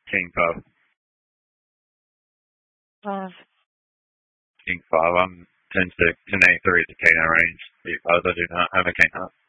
King 5. Five. King 5. I'm 10-6, 10-8-3 is the Keno range. B5s, I do not have a King Heart.